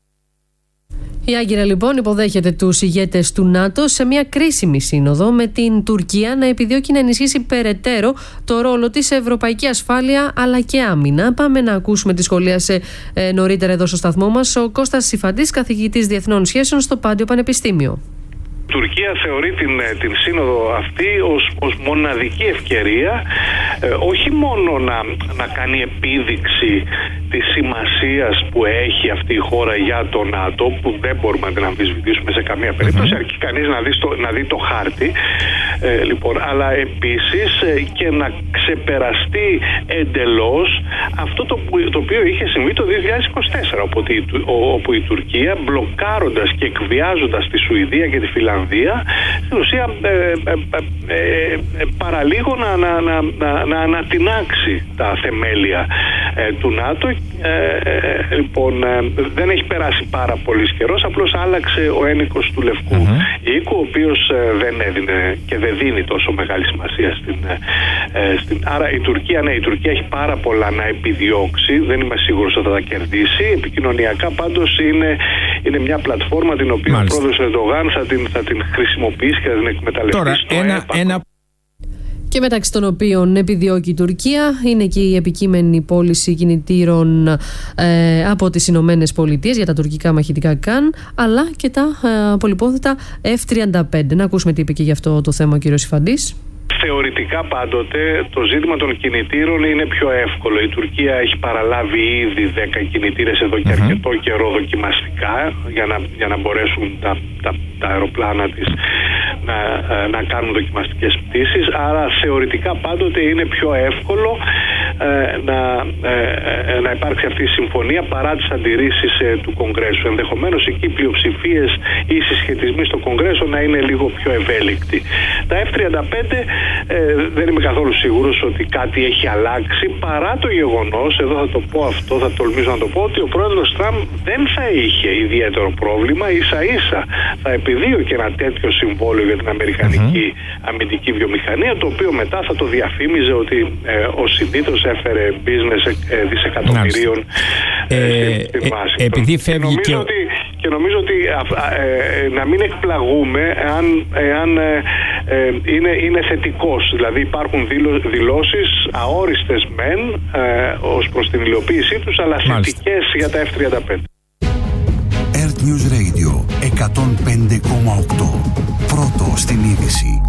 Speaker 7: Η Άγκυρα λοιπόν υποδέχεται τους ηγέτες του ΝΑΤΟ σε μια κρίσιμη σύνοδο, με την Τουρκία να επιδιώκει να ενισχύσει περαιτέρω το ρόλο της σε ευρωπαϊκή ασφάλεια αλλά και άμυνα. Πάμε να ακούσουμε τη σχολίασε νωρίτερα εδώ στο σταθμό μας ο Κώστας Σιφαντής, καθηγητής διεθνών σχέσεων στο Πάντιο Πανεπιστήμιο.
Speaker 16: Η Τουρκία θεωρεί την σύνοδο αυτή ως μοναδική ευκαιρία όχι μόνο να κάνει επίδειξη της σημασίας που έχει αυτή η χώρα για το ΝΑΤΟ, που δεν μπορούμε να την αμφισβητήσουμε σε καμία περίπτωση, αρκεί κανείς να δει το χάρτη, λοιπόν, αλλά επίσης και να ξεπεραστεί εντελώς αυτό το οποίο είχε συμβεί το 2024, όπου η Τουρκία, μπλοκάροντας και εκβιάζοντας τη Σουηδία και τη Φιλανδία, στην ουσία παραλίγο να ανατινάξει τα θεμέλια του ΝΑΤΟ. Λοιπόν, δεν έχει περάσει πάρα πολύ καιρός, απλώς άλλαξε ο ένικος του Λευκού Οίκου, ο οποίος δεν έδινε και δεν δίνει τόσο μεγάλη σημασία άρα η Τουρκία έχει πάρα πολλά να επιδιώξει, δεν είμαι σίγουρος ότι θα τα κερδίσει. Επικοινωνιακά πάντως είναι μια πλατφόρμα την οποία ο πρόεδρος Ερντογάν θα την χρησιμοποιήσει και θα την εκμεταλλευτεί.
Speaker 15: Τώρα,
Speaker 7: και μεταξύ των οποίων επιδιώκει η Τουρκία είναι και η επικείμενη πώληση κινητήρων από τις Ηνωμένες Πολιτείες για τα τουρκικά μαχητικά Καν, αλλά και τα πολυπόθετα F-35. Να ακούσουμε τι είπε και γι' αυτό το θέμα ο κύριος Ιφαντής.
Speaker 16: Θεωρητικά πάντοτε το ζήτημα των κινητήρων είναι πιο εύκολο. Η Τουρκία έχει παραλάβει ήδη 10 κινητήρες εδώ και αρκετό καιρό δοκιμαστικά για να μπορέσουν τα αεροπλάνα της να κάνουν δοκιμαστικές πτήσεις. Άρα θεωρητικά πάντοτε είναι πιο εύκολο να υπάρξει αυτή η συμφωνία παρά τις αντιρρήσεις του Κογκρέσου. Ενδεχομένως εκεί οι πλειοψηφίες ή οι συσχετισμοί στο Κογκρέσο να είναι λίγο πιο ευέλικτοι. Τα F-35 δεν είμαι καθόλου σίγουρος ότι κάτι έχει αλλάξει, παρά το γεγονός, εδώ θα το πω αυτό, θα τολμήσω να το πω, ότι ο πρόεδρος Τραμπ δεν θα είχε ιδιαίτερο πρόβλημα, ίσα ίσα θα επιδίωκε ένα τέτοιο συμβόλαιο για την αμερικανική αμυντική βιομηχανία, το οποίο μετά θα το διαφήμιζε ότι ο συνήθως έφερε business δισεκατομμυρίων στη βάση.
Speaker 15: Επειδή φεύγει
Speaker 16: και νομίζω ότι να μην εκπλαγούμε εάν είναι θετικός. Δηλαδή υπάρχουν δηλώσεις αόριστες μεν ως προς την υλοποίησή τους, αλλά θετικές για τα F-35.
Speaker 13: Earth News Radio 105,8. Πρώτο στην είδηση.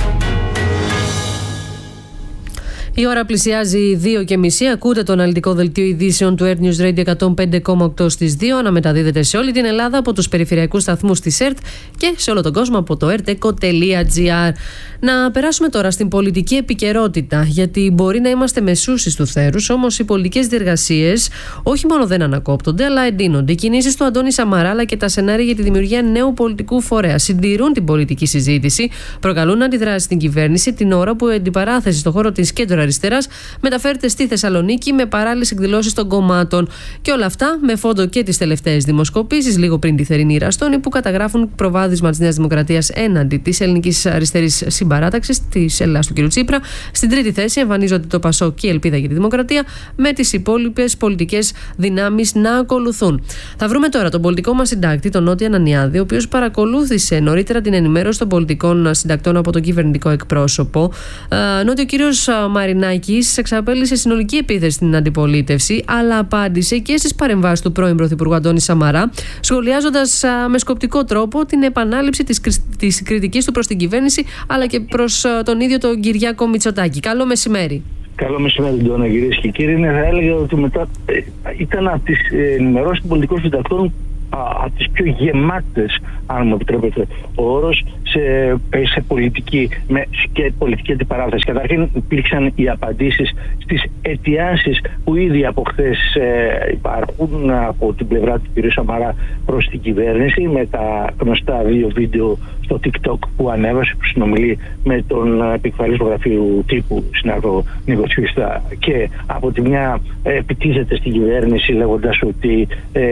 Speaker 7: Η ώρα πλησιάζει 2:30. Ακούτε το αναλυτικό δελτίο ειδήσεων του Earth News Radio 105,8 στις 2. Αναμεταδίδεται σε όλη την Ελλάδα από τους περιφερειακούς σταθμούς της ΕΡΤ και σε όλο τον κόσμο από το erteco.gr. Να περάσουμε τώρα στην πολιτική επικαιρότητα, γιατί μπορεί να είμαστε μεσούσης του θέρους, όμως οι πολιτικές διεργασίες όχι μόνο δεν ανακόπτονται, αλλά εντείνονται. Οι κινήσεις του Αντώνη Σαμαρά αλλά και τα σενάρια για τη δημιουργία νέου πολιτικού φορέα συντηρούν την πολιτική συζήτηση, προκαλούν αντιδράσεις στην κυβέρνηση την ώρα που η αντιπαράθεση στον χώρο της κέντρο αριστεράς μεταφέρεται στη Θεσσαλονίκη με παράλληλες εκδηλώσεις των κομμάτων. Και όλα αυτά με φόντο και τις τελευταίες δημοσκοπήσεις, λίγο πριν τη θερινή Ραστόνη, που καταγράφουν προβάδισμα της Νέας Δημοκρατίας έναντι της ελληνικής αριστερής συμπαράταξης, της Ελλάδας του κ. Τσίπρα. Στην τρίτη θέση εμφανίζονται το ΠΑΣΟΚ και η Ελπίδα για τη Δημοκρατία, με τις υπόλοιπες πολιτικές δυνάμεις να ακολουθούν. Θα βρούμε τώρα τον πολιτικό μας συντάκτη, τον Νότι Ανανιάδη, ο οποίος παρακολούθησε νωρίτερα την ενημέρωση των πολιτικών συντακτών από τον κυβερνητικό εκπρόσωπο. Νότι, ο κύριος Μαρινάκης εξαπέλυσε συνολική επίθεση στην αντιπολίτευση, αλλά απάντησε και στις παρεμβάσεις του πρώην Πρωθυπουργού Αντώνη Σαμαρά, σχολιάζοντας με σκοπτικό τρόπο την επανάληψη της κριτικής του προς την κυβέρνηση, αλλά και προς τον ίδιο τον Κυριάκο Μητσοτάκη. Καλό μεσημέρι.
Speaker 17: Καλό μεσημέρι, Ντόνα, κυρίες και κύριοι. Θα έλεγα ότι μετά ήταν από τις ενημερώσεις των πολιτικών συντακτών από τις πιο γεμάτες, αν μου επιτρέπετε ο όρος, σε πολιτική και πολιτική αντιπαράθεση. Καταρχήν υπήρξαν οι απαντήσεις στις αιτιάσεις που ήδη από χθες υπάρχουν από την πλευρά του κ. Σαμαρά προς την κυβέρνηση, με τα γνωστά 2 βίντεο στο TikTok που ανέβασε, που συνομιλεί με τον επικεφαλής του γραφείου τύπου συνάδελφο Νίκο Τσιουστά, και από τη μια επιτίθεται στην κυβέρνηση λέγοντας ότι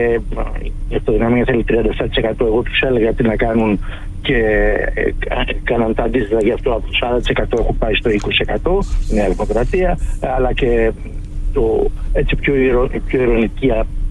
Speaker 17: η αυτοδυναμία θέλει 37%. Εγώ τους έλεγα τι να κάνουν και κάναν τα αντίθετα, γι' αυτό από το 40% έχουν πάει στο 20% η Νέα Δημοκρατία, αλλά και έτσι πιο ειρωνική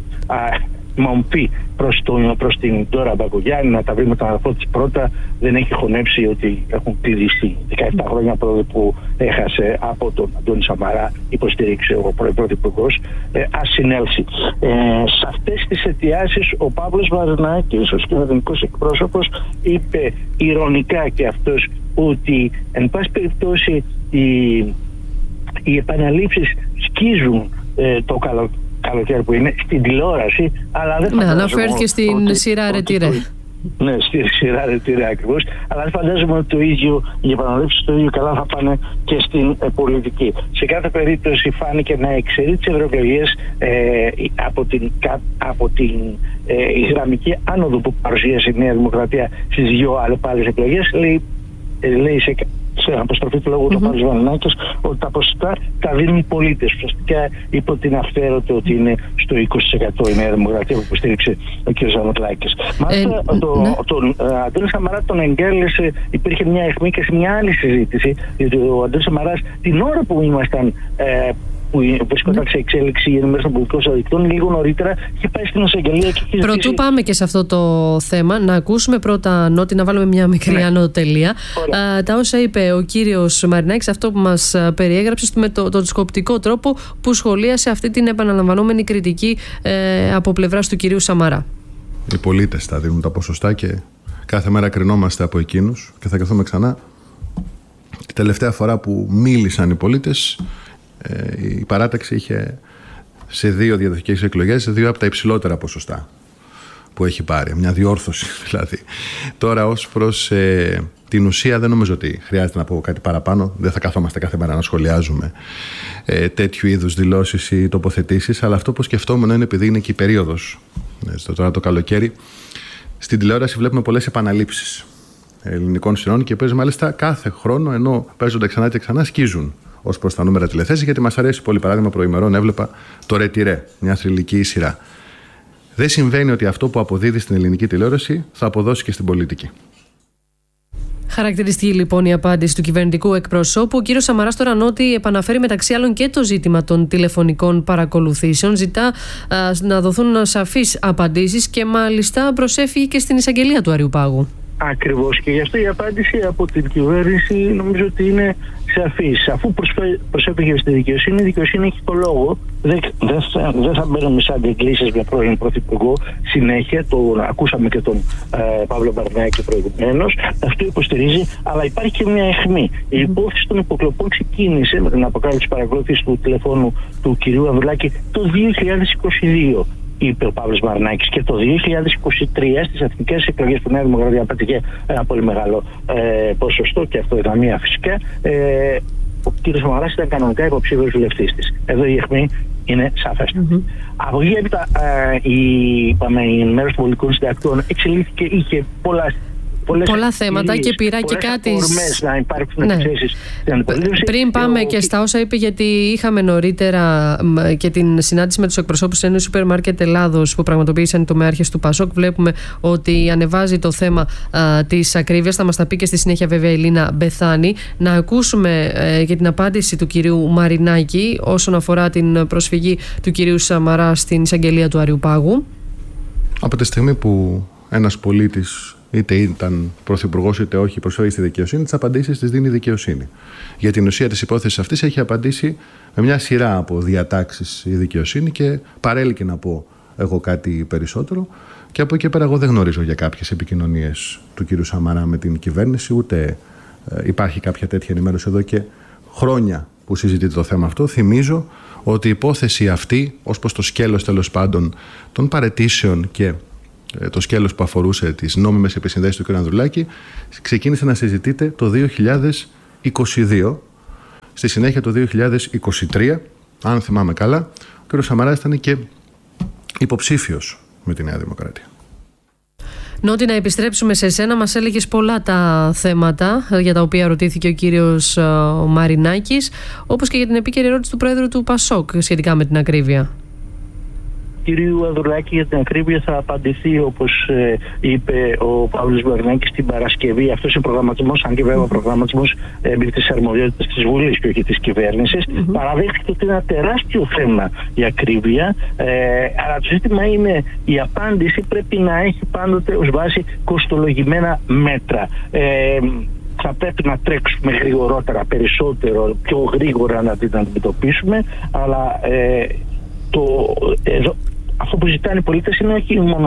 Speaker 17: μομφή προς την Ντόρα Μπακογιάννη, να τα βρει με τον αδερφό της πρώτα. Δεν έχει χωνέψει ότι έχουν κλειδίσει 17 χρόνια πρώτα που έχασε από τον Αντώνη Σαμαρά, υποστήριξε ο πρωθυπουργός, ας συνέλθει. Σε αυτές τις αιτιάσεις ο Παύλος Μαρινάκης, ο κυβερνητικός εκπρόσωπος, είπε ειρωνικά και αυτός ότι εν πάση περιπτώσει οι επαναλήψεις σκίζουν το καλοκαίρι που είναι στην τηλεόραση, αλλά δεν φαντάζομαι.
Speaker 7: Αναφέρθηκε στην σειρά Ρετυρέ.
Speaker 17: Ναι, στη σειρά Ρετυρέ ακριβώς. Αλλά δεν φαντάζομαι ότι το ίδιο, οι επαναλήψεις το ίδιο καλά θα πάνε και στην πολιτική. Σε κάθε περίπτωση φάνηκε να εξαιρεί τις ευρωεκλογές από την γραμμική άνοδο που παρουσίασε η Νέα Δημοκρατία στις δύο άλλες εκλογές. Λέει σε αποστροφή του λόγου του Παύλος Βαρνάκης ότι τα ποσοστά τα δίνουν οι πολίτες. Ουσιαστικά είπε ότι είναι αυθαίρετο ότι είναι στο 20% η Νέα Δημοκρατία που υποστήριξε ο κ. Ζανωτλάκης. Μάλιστα τον Αντώνη Σαμαρά τον εγκάλεσε, υπήρχε μια αιχμή και σε μια άλλη συζήτηση, γιατί ο Αντώνης Σαμαράς την ώρα που ήμασταν που βρισκόταν σε εξέλιξη η ενημέρωση των πολιτικών συναδεικτών, λίγο νωρίτερα είχε πάει στην εισαγγελία και είχε.
Speaker 7: Πρωτού πάμε και σε αυτό το θέμα, να ακούσουμε πρώτα, Νότι, να βάλουμε μια μικρή ανωτελεία. Τα όσα είπε ο κύριος Μαρινάκης, αυτό που μας περιέγραψε με τον σκοπτικό τρόπο που σχολίασε αυτή την επαναλαμβανόμενη κριτική από πλευράς του κυρίου Σαμαρά.
Speaker 18: Οι πολίτες τα δίνουν τα ποσοστά και κάθε μέρα κρινόμαστε από εκείνους και θα καθόμαι ξανά. Τη τελευταία φορά που μίλησαν οι πολίτες, η παράταξη είχε σε 2 διαδοχικές εκλογές 2 από τα υψηλότερα ποσοστά που έχει πάρει. Μια διόρθωση δηλαδή. Τώρα ως προς την ουσία δεν νομίζω ότι χρειάζεται να πω κάτι παραπάνω. Δεν θα καθόμαστε κάθε μέρα να σχολιάζουμε τέτοιου είδους δηλώσεις ή τοποθετήσεις, αλλά αυτό που σκεφτόμουν είναι, επειδή είναι και η περίοδος τώρα το καλοκαίρι, στην τηλεόραση βλέπουμε πολλές επαναλήψεις ελληνικών σειρών και παίζει μάλιστα κάθε χρόνο, ενώ παίζονται ξανά και ξανά, σκίζουν ως προς τα νούμερα τηλεθέσεις, γιατί μας αρέσει πολύ. Παράδειγμα, προημερών έβλεπα το Ρετυρέ, μια θρυλική σειρά. Δεν συμβαίνει ότι αυτό που αποδίδει στην ελληνική τηλεόραση θα αποδώσει και στην πολιτική.
Speaker 7: Χαρακτηριστική λοιπόν η απάντηση του κυβερνητικού εκπροσώπου. Ο κύριος Σαμαράς τώρα, Νότι, επαναφέρει μεταξύ άλλων και το ζήτημα των τηλεφωνικών παρακολουθήσεων. Ζητά να δοθούν σαφείς απαντήσεις και μάλιστα προσέφυγε και στην εισαγγελία του Αριουπάγου.
Speaker 17: Ακριβώς, και γι' αυτό η απάντηση από την κυβέρνηση νομίζω ότι είναι σαφής. Αφού προσέφυγε στη δικαιοσύνη, η δικαιοσύνη έχει το λόγο. Δεν θα μπαίνουμε σε αντιγκλήσεις με πρώην Πρωθυπουργό. Συνέχεια, ακούσαμε και τον Παύλο Βαρνάκη προηγουμένως. Αυτό υποστηρίζει, αλλά υπάρχει και μια αιχμή. Η υπόθεση των υποκλοπών ξεκίνησε με την αποκάλυψη παρακολούθηση του τηλεφώνου του κυρίου Ανδρουλάκη το 2022. Είπε ο Παύλος Βαρνάκης, και το 2023 στις εθνικές εκλογές που η Νέα Δημοκρατία πέτυχε ένα πολύ μεγάλο ποσοστό και αυτοδυναμία φυσικά, ο κ. Σαμαράς ήταν κανονικά υποψήφιος βουλευτής της. Εδώ η αιχμή είναι σαφέστερη. Από εκεί έπειτα η ενημέρωση των πολιτικών συντακτών εξελίχθηκε, είχε πολλά θέματα και πειρά και κάτι. Να υπάρξουν εκθέσεις στην αντιπολίτευση.
Speaker 7: Πριν πάμε και στα όσα είπε, γιατί είχαμε νωρίτερα και την συνάντηση με τους εκπροσώπους της Ένωσης Σούπερ Μάρκετ Ελλάδος που πραγματοποίησαν οι τομεάρχες του ΠΑΣΟΚ. Βλέπουμε ότι ανεβάζει το θέμα της ακρίβειας. Θα μας τα πει και στη συνέχεια βέβαια η Λίνα Μπεθάνη. Να ακούσουμε και την απάντηση του κυρίου Μαρινάκη όσον αφορά την προσφυγή του κυρίου Σαμαρά στην εισαγγελία του Αριουπάγου.
Speaker 18: Από τη στιγμή που ένας πολίτης, είτε ήταν πρωθυπουργός είτε όχι, προσφέρει στη δικαιοσύνη, τις απαντήσεις τις δίνει η δικαιοσύνη. Για την ουσία της υπόθεσης αυτής έχει απαντήσει με μια σειρά από διατάξεις η δικαιοσύνη και παρέλκει να πω εγώ κάτι περισσότερο. Και από εκεί πέρα εγώ δεν γνωρίζω για κάποιες επικοινωνίες του κ. Σαμαρά με την κυβέρνηση, ούτε υπάρχει κάποια τέτοια ενημέρωση εδώ και χρόνια που συζητείται το θέμα αυτό. Θυμίζω ότι η υπόθεση αυτή, ως προς το σκέλος τέλος πάντων των παραιτήσεων και το σκέλος που αφορούσε τις νόμιμες επισυνδέσεις του κ. Ανδρουλάκη, ξεκίνησε να συζητείται το 2022. Στη συνέχεια το 2023, αν θυμάμαι καλά, ο κ. Σαμαράς ήταν και υποψήφιος με τη Νέα Δημοκρατία.
Speaker 7: Νότι, να επιστρέψουμε σε εσένα. Μας έλεγες πολλά τα θέματα για τα οποία ρωτήθηκε ο κύριος Μαρινάκης, όπως και για την επίκαιρη ερώτηση του Πρόεδρου του ΠΑΣΟΚ σχετικά με την ακρίβεια.
Speaker 17: Κυρίου Ανδρουλάκη, για την ακρίβεια θα απαντηθεί, όπως είπε ο Παύλος Βαρνάκης, την Παρασκευή. Αυτός είναι προγραμματισμός, αν και βέβαια ο προγραμματισμός εμπίπτει στις αρμοδιότητες της Βουλής και όχι της κυβέρνησης. Παραδέχτηκε ότι είναι ένα τεράστιο θέμα η ακρίβεια, αλλά το ζήτημα είναι η απάντηση πρέπει να έχει πάντοτε ως βάση κοστολογημένα μέτρα. Θα πρέπει να τρέξουμε γρηγορότερα, περισσότερο, πιο γρήγορα να την αντιμετωπίσουμε, αλλά αυτό που ζητάνε οι πολίτες είναι όχι μόνο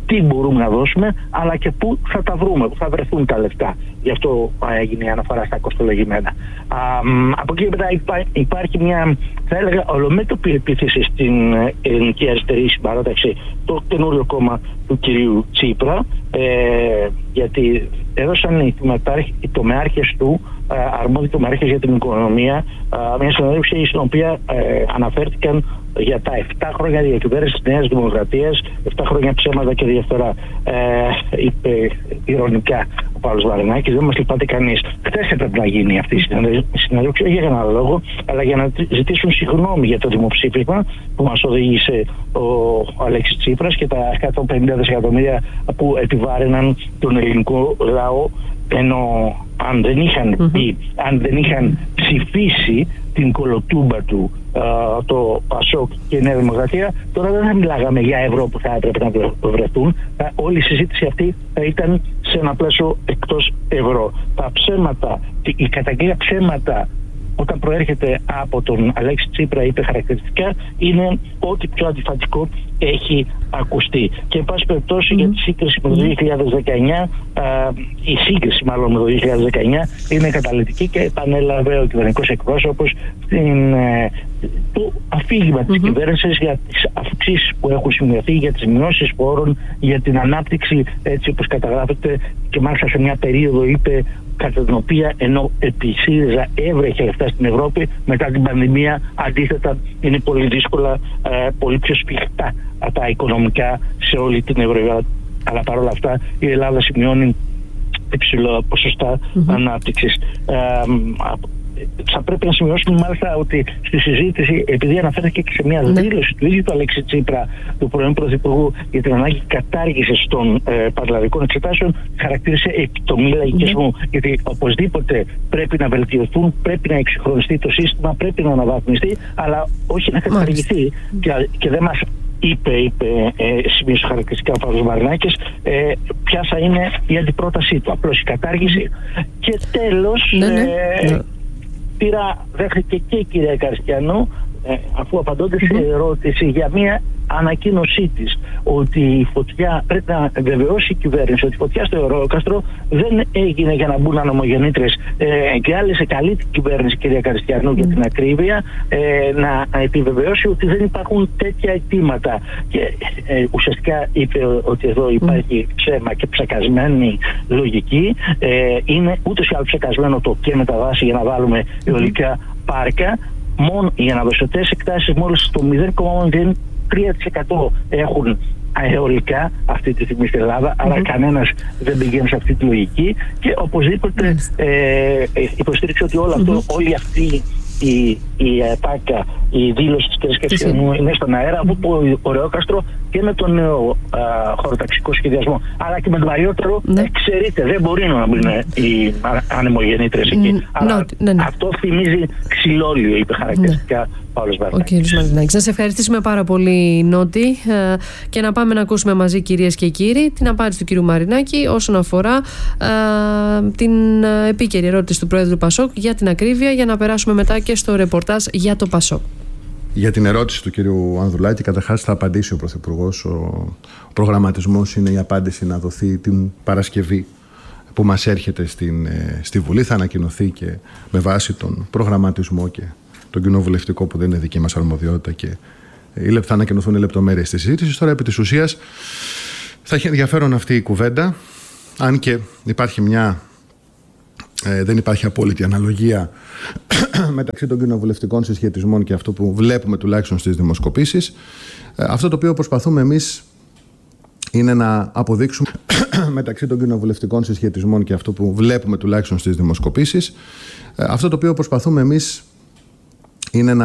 Speaker 17: τι μπορούμε να δώσουμε, αλλά και πού θα τα βρούμε, πού θα βρεθούν τα λεφτά. Γι' αυτό έγινε η αναφορά στα κοστολογημένα. Από εκεί μετά υπάρχει μια, θα έλεγα, ολομέτωπη επίθεση στην ελληνική αριστερή συμπαράταξη, το καινούριο κόμμα του κυρίου Τσίπρα, γιατί έδωσαν οι τομεάρχες του, αρμόδιοι τομεάρχες για την οικονομία, μια συνέντευξη στην οποία αναφέρθηκαν για τα 7 χρόνια διακυβέρνησης της Νέας Δημοκρατίας, 7 χρόνια ψέματα και διαφθορά. Είπε ειρωνικά ο Παύλος Βαρινάκης, δεν μας λυπάται κανείς. Χθες έπρεπε να γίνει αυτή η συνέντευξη, όχι για κανένα λόγο, αλλά για να ζητήσουν συγγνώμη για το δημοψήφισμα που μας οδήγησε ο Αλέξης Τσίπρας και τα 150 δισεκατομμύρια που επιβάρυναν τον ελληνικό λαό, ενώ αν δεν είχαν ψηφίσει την κολοτούμπα του το ΠΑΣΟΚ και η Νέα Δημοκρατία, τώρα δεν θα μιλάγαμε για ευρώ που θα έπρεπε να βρεθούν. Όλη η συζήτηση αυτή θα ήταν σε ένα πλαίσιο εκτός ευρώ. Τα ψέματα, η καταγγελία ψέματα όταν προέρχεται από τον Αλέξη Τσίπρα, είπε χαρακτηριστικά, είναι ό,τι πιο αντιφατικό έχει ακουστεί. Και εν πάση περιπτώσει για τη σύγκριση με το 2019, η σύγκριση μάλλον με το 2019 είναι καταλυτική και επανέλαβε ο κυβερνητικός εκπρόσωπος το αφήγημα της κυβέρνησης για τις αυξήσεις που έχουν σημειωθεί, για τις μειώσεις φόρων, για την ανάπτυξη έτσι όπως καταγράφεται, και μάλιστα σε μια περίοδο είπε κατά την οποία ενώ επί ΣΥΡΙΖΑ έβρεχε λεφτά στην Ευρώπη, μετά την πανδημία αντίθετα είναι πολύ δύσκολα, πολύ πιο σφιχτά τα οικονομικά σε όλη την Ευρώπη. Αλλά παρόλα αυτά η Ελλάδα σημειώνει υψηλά ποσοστά ανάπτυξης. Θα πρέπει να σημειώσουμε μάλιστα ότι στη συζήτηση, επειδή αναφέρθηκε και σε μια δήλωση του ίδιου του Αλέξη Τσίπρα, του πρώην Πρωθυπουργού, για την ανάγκη κατάργησης των πανελλαδικών εξετάσεων, χαρακτήρισε επιτομή λαϊκισμού. Γιατί οπωσδήποτε πρέπει να βελτιωθούν, πρέπει να εξυγχρονιστεί το σύστημα, πρέπει να αναβαθμιστεί, αλλά όχι να καταργηθεί. Και δεν μας είπε σημείωσε χαρακτηριστικά ο Παύλος Βαρινάκης, ποια θα είναι η αντιπρότασή του. Απλώς η κατάργηση. Και τέλος. Δέχτηκε και η κυρία Καριστιανού, αφού απαντώντας σε ερώτηση για μια ανακοίνωσή της ότι η φωτιά, πρέπει να βεβαιώσει η κυβέρνηση ότι η φωτιά στο Ευρωκάστρο δεν έγινε για να μπουν ανομογεννήτρες, και άλλησε καλή την κυβέρνηση, κυρία Καριστιανού, για την ακρίβεια, να επιβεβαιώσει ότι δεν υπάρχουν τέτοια αιτήματα. Και ουσιαστικά είπε ότι εδώ υπάρχει ψέμα και ψεκασμένη λογική. Είναι ούτως ή άλλως ψεκασμένο το και μεταβάσει για να βάλουμε αιωλικά πάρκα. Μόνο οι αναδοσιωτές εκτάσεις μόλις το 0,03% έχουν αεολικά αυτή τη στιγμή στην Ελλάδα, αλλά κανένας δεν πηγαίνει σε αυτή τη λογική και οπωσδήποτε υποστήριξε ότι όλο αυτό, όλη αυτή η ατάκα, η δήλωση της κυρίας Καριστιανού είναι στον αέρα από το Ωρεόκαστρο και με τον νέο χωροταξικό σχεδιασμό, αλλά και με τον παλιότερο εξαιρείται, δεν μπορεί να μπουν οι ανεμογεννήτρες εκεί. Αλλά αυτό θυμίζει ξυλόλιο, είπε χαρακτηριστικά Παύλος Βαρινάκης. Ο κ. Μαρινάκης,
Speaker 7: να σε ευχαριστήσουμε πάρα πολύ, Νότι, και να πάμε να ακούσουμε μαζί, κυρίες και κύριοι, την απάντηση του κ. Μαρινάκη όσον αφορά την επίκαιρη ερώτηση του Πρόεδρου Πασόκ για την ακρίβεια, για να περάσουμε μετά και στο ρεπορτάζ για το Πασόκ.
Speaker 18: Για την ερώτηση του κ. Ανδρουλάκη, καταρχάς θα απαντήσει ο Πρωθυπουργός. Ο προγραμματισμός είναι η απάντηση να δοθεί την Παρασκευή που μας έρχεται στη Βουλή. Θα ανακοινωθεί και με βάση τον προγραμματισμό και τον κοινοβουλευτικό, που δεν είναι δική μας αρμοδιότητα, και θα ανακοινωθούν οι λεπτομέρειες της συζήτησης. Τώρα, επί της ουσίας, θα έχει ενδιαφέρον αυτή η κουβέντα, αν και υπάρχει δεν υπάρχει απόλυτη αναλογία μεταξύ των κοινοβουλευτικών συσχετισμών και αυτό που βλέπουμε τουλάχιστον στις δημοσκοπήσεις. Αυτό το οποίο προσπαθούμε εμείς είναι να αποδείξουμε μεταξύ των κοινοβουλευτικών συσχετισμών και αυτό που βλέπουμε τουλάχιστον στις δημοσκοπήσεις. Αυτό το οποίο προσπαθούμε εμείς είναι να